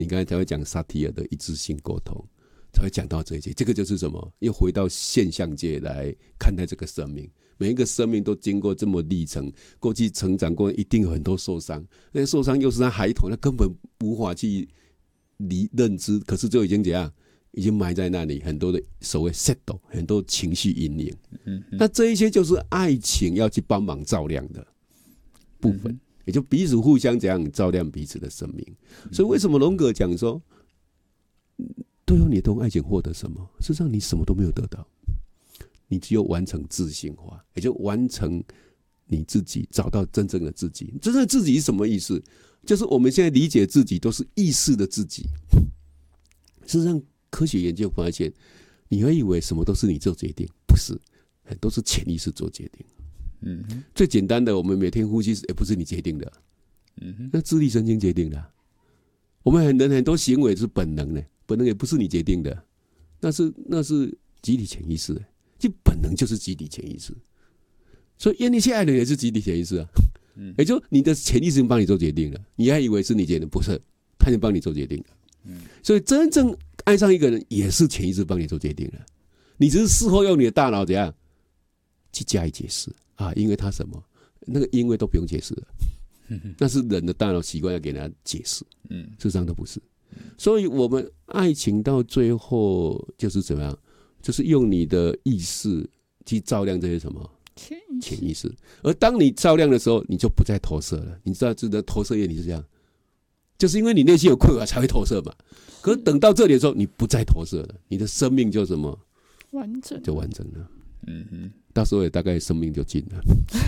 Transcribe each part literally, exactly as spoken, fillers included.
你刚才才会讲萨提尔的一致性沟通，才会讲到这一些。这个就是什么？又回到现象界来看待这个生命。每一个生命都经过这么历程，过去成长过，一定有很多受伤。那些受伤又是他孩童，他根本无法去理认知，可是就已经怎样，已经埋在那里，很多的所谓 settle， 很多情绪阴影。嗯，那这一些就是爱情要去帮忙照亮的部分，嗯，也就彼此互相怎样照亮彼此的生命。所以为什么荣格讲说，都有你从爱情获得什么？事实上你什么都没有得到。你只有完成自性化，也就完成你自己，找到真正的自己。真正的自己是什么意思？就是我们现在理解自己都是意识的自己。事实上，科学研究发现，你会以为什么都是你做决定，不是，很多是潜意识做决定。嗯，最简单的，我们每天呼吸也不是你决定的，嗯，那自律神经决定的。我们很人很多行为是本能的，本能也不是你决定的，那是那是集体潜意识的。其实本能就是集体潜意识，所以愿意去爱人也是集体潜意识啊。嗯，也就你的潜意识帮你做决定了，你还以为是你决定，不是，他就帮你做决定了。嗯，所以真正爱上一个人也是潜意识帮你做决定了，你只是事后用你的大脑怎样去加以解释啊，因为他什么，那个因为都不用解释了，那是人的大脑习惯要给人家解释。嗯，事实上都不是。所以我们爱情到最后就是怎么样？就是用你的意识去照亮这些什么潜意识，而当你照亮的时候，你就不再投射了。你知道，这个投射原理是这样，就是因为你内心有困惑才会投射嘛。可是等到这里的时候，你不再投射了，你的生命就什么完整， 就完整了。嗯哼，到时候也大概生命就尽了。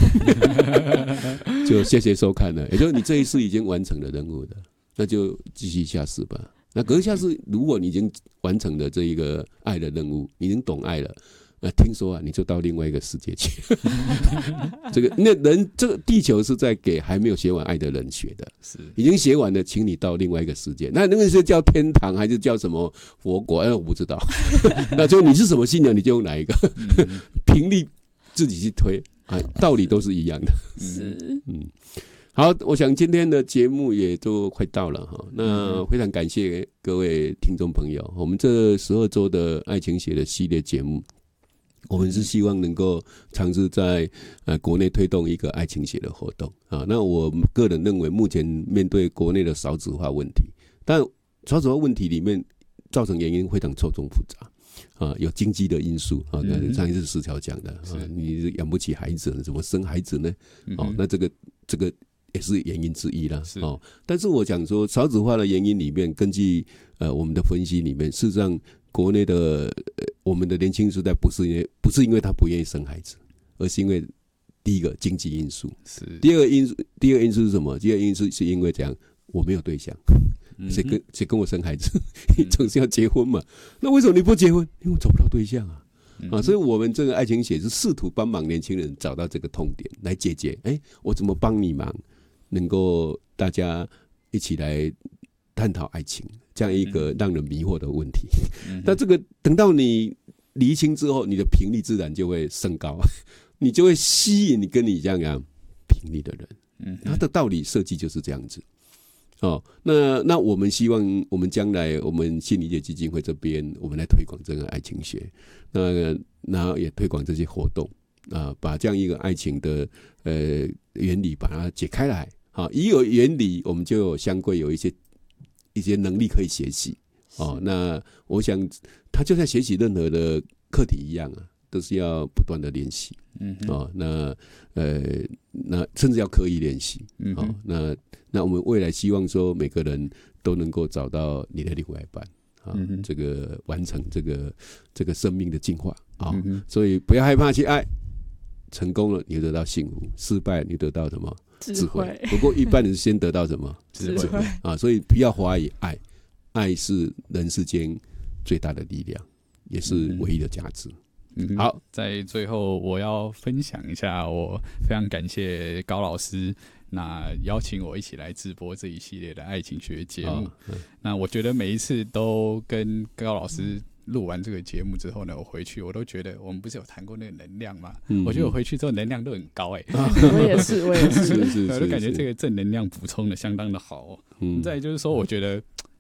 就谢谢收看了，也就是你这一世已经完成了任务的，那就继续下世吧。那可是下次，如果你已经完成了这一个爱的任务，你已经懂爱了，呃，听说啊，你就到另外一个世界去。这个那人，这个地球是在给还没有学完爱的人学的，是已经学完了，请你到另外一个世界。那那个是叫天堂还是叫什么佛国？哎，我不知道。那就你是什么信仰，你就用哪一个，频率自己去推，啊，道理都是一样的。是，嗯。好，我想今天的节目也都快到了哈，那非常感谢各位听众朋友。我们这十二周的爱情学的系列节目，我们是希望能够尝试在呃国内推动一个爱情学的活动啊。那我个人认为，目前面对国内的少子化问题，但少子化问题里面造成原因非常错综复杂。啊，有经济的因素啊，上一次石桥讲的啊，你养不起孩子了，怎么生孩子呢？哦，那这个这个也是原因之一啦。哦，但是我讲说少子化的原因里面，根据呃我们的分析里面，事实上国内的、呃、我们的年轻时代不是因为不是因为他不愿意生孩子，而是因为第一个经济因素，是第二个因素，第二个因素是什么？第二个因素是因为这样我没有对象。谁跟谁跟我生孩子？你总是要结婚嘛？那为什么你不结婚？因为我找不到对象啊！啊，所以我们这个爱情学是试图帮忙年轻人找到这个痛点来解决。哎，我怎么帮你忙？能够大家一起来探讨爱情这样一个让人迷惑的问题。那这个等到你厘清之后，你的频率自然就会升高，你就会吸引你跟你这样样频率的人。它的道理设计就是这样子。哦，那那我们希望我们将来我们心理学基金会这边，我们来推广这个爱情学，那然后也推广这些活动啊，把这样一个爱情的呃原理把它解开来。好，一有原理，我们就有相对有一些一些能力可以学习。哦，那我想他就像学习任何的课题一样啊，都是要不断的练习。嗯，哦，那呃，那甚至要刻意练习。嗯，哦，那那我们未来希望说每个人都能够找到你的另外一半啊，嗯，这个完成这个这个生命的进化啊，哦，嗯，所以不要害怕去爱，成功了你就得到幸福，失败你得到什么？智慧。不过一般人先得到什么？智慧啊，所以不要怀疑爱，爱是人世间最大的力量，也是唯一的价值。 嗯，好，在最后我要分享一下，我非常感谢高老师，那邀请我一起来直播这一系列的爱情学节目。哦，那我觉得每一次都跟高老师录完这个节目之后呢，我回去我都觉得，我们不是有谈过那个能量吗？嗯，我觉得我回去之后能量都很高哎，欸。 我也是，我也是， 是是是，我就感觉这个正能量补充的相当的好。嗯，再就是说，我觉得